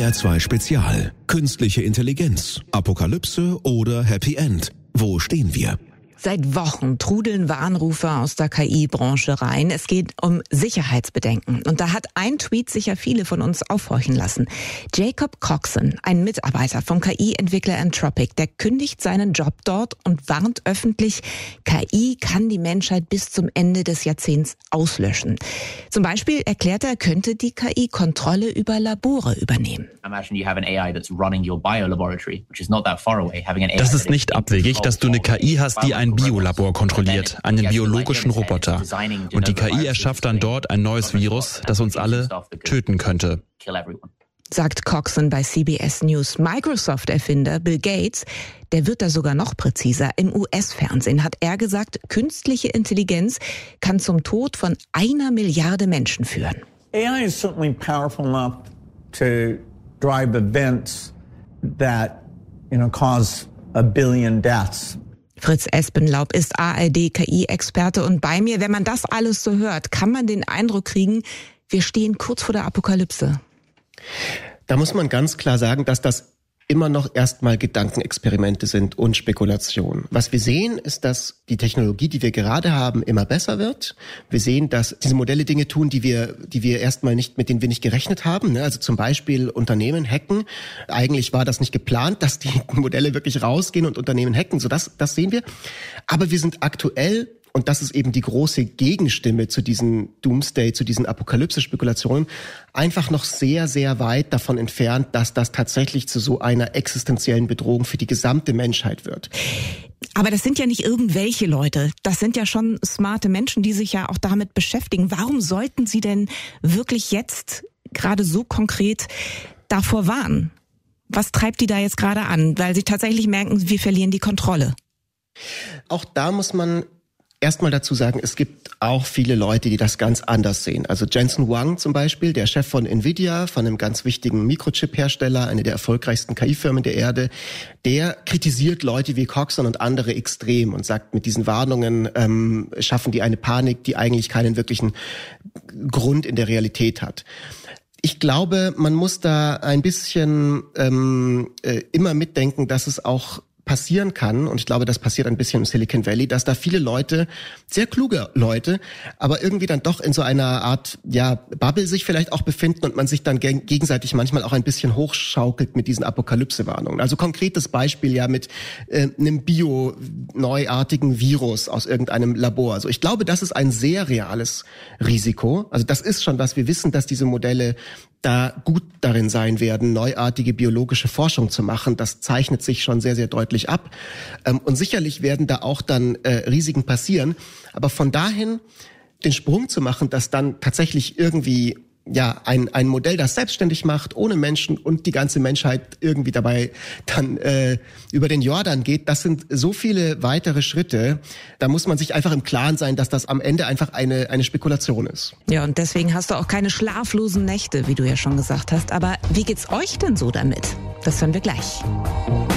SWR 2 Spezial. Künstliche Intelligenz, Apokalypse oder Happy End? Wo stehen wir? Seit Wochen trudeln Warnrufe aus der KI-Branche rein. Es geht um Sicherheitsbedenken. Und da hat ein Tweet sicher viele von uns aufhorchen lassen. Jacob Coxon, ein Mitarbeiter vom KI-Entwickler Anthropic, der kündigt seinen Job dort und warnt öffentlich, KI kann die Menschheit bis zum Ende des Jahrzehnts auslöschen. Zum Beispiel erklärt er, könnte die KI Kontrolle über Labore übernehmen. Das ist nicht abwegig, dass du eine KI hast, die ein Biolabor kontrolliert, einen biologischen Roboter. Und die KI erschafft dann dort ein neues Virus, das uns alle töten könnte. Sagt Coxon bei CBS News. Microsoft-Erfinder Bill Gates, der wird da sogar noch präziser. Im US-Fernsehen hat er gesagt, künstliche Intelligenz kann zum Tod von 1 Milliarde Menschen führen. AI is certainly powerful enough to drive events that, cause 1 billion deaths. Fritz Espenlaub ist ARD-KI-Experte und bei mir, wenn man das alles so hört, kann man den Eindruck kriegen, wir stehen kurz vor der Apokalypse. Da muss man ganz klar sagen, dass das immer noch erstmal Gedankenexperimente sind und Spekulationen. Was wir sehen, ist, dass die Technologie, die wir gerade haben, immer besser wird. Wir sehen, dass diese Modelle Dinge tun, die wir erstmal nicht, mit denen wir nicht gerechnet haben. Also zum Beispiel Unternehmen hacken. Eigentlich war das nicht geplant, dass die Modelle wirklich rausgehen und Unternehmen hacken. So das sehen wir. Aber wir sind aktuell, und das ist eben die große Gegenstimme zu diesen Doomsday, zu diesen Apokalypse-Spekulationen, einfach noch sehr, sehr weit davon entfernt, dass das tatsächlich zu so einer existenziellen Bedrohung für die gesamte Menschheit wird. Aber das sind ja nicht irgendwelche Leute. Das sind ja schon smarte Menschen, die sich ja auch damit beschäftigen. Warum sollten sie denn wirklich jetzt gerade so konkret davor warnen? Was treibt die da jetzt gerade an? Weil sie tatsächlich merken, wir verlieren die Kontrolle. Auch da muss man erstmal dazu sagen, es gibt auch viele Leute, die das ganz anders sehen. Also Jensen Huang zum Beispiel, der Chef von Nvidia, von einem ganz wichtigen Mikrochip-Hersteller, eine der erfolgreichsten KI-Firmen der Erde, der kritisiert Leute wie Coxon und andere extrem und sagt, mit diesen Warnungen schaffen die eine Panik, die eigentlich keinen wirklichen Grund in der Realität hat. Ich glaube, man muss da ein bisschen immer mitdenken, dass es auch passieren kann, und ich glaube, das passiert ein bisschen im Silicon Valley, dass da viele Leute, sehr kluge Leute, aber irgendwie dann doch in so einer Art, Bubble sich vielleicht auch befinden und man sich dann gegenseitig manchmal auch ein bisschen hochschaukelt mit diesen Apokalypse-Warnungen. Also konkretes Beispiel mit einem bio-neuartigen Virus aus irgendeinem Labor. Also ich glaube, das ist ein sehr reales Risiko. Also das ist schon was, wir wissen, dass diese Modelle da gut darin sein werden, neuartige biologische Forschung zu machen. Das zeichnet sich schon sehr, sehr deutlich ab. Und sicherlich werden da auch dann Risiken passieren. Aber von dahin den Sprung zu machen, dass dann tatsächlich irgendwie ein Modell, das selbstständig macht, ohne Menschen und die ganze Menschheit irgendwie dabei dann über den Jordan geht, das sind so viele weitere Schritte. Da muss man sich einfach im Klaren sein, dass das am Ende einfach eine Spekulation ist. Ja, und deswegen hast du auch keine schlaflosen Nächte, wie du ja schon gesagt hast. Aber wie geht's euch denn so damit? Das hören wir gleich.